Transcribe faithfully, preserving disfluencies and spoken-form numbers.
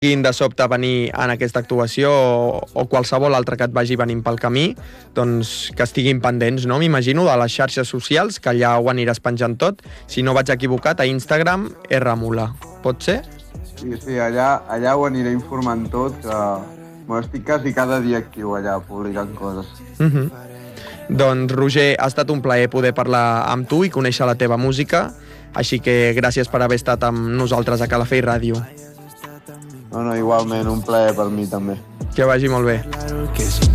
vulguin de sobte venir en aquesta actuació o, o qualsevol altre que et vagi venint pel camí, doncs que estiguin pendents, no? M'imagino, de les xarxes socials, que allà ho aniràs penjant tot. Si no vaig equivocat, a Instagram, Rmula. Pot ser? Sí, sí, allà, allà ho aniré informant tot, que bueno, estic quasi cada dia actiu allà, publicant coses. Uh -huh. Doncs, Roger, ha estat un plaer poder parlar amb tu i conèixer la teva música, així que gràcies per haver estat amb nosaltres a Calafell Ràdio. No, no, igualment, un plaer per mi també. Que vagi molt bé.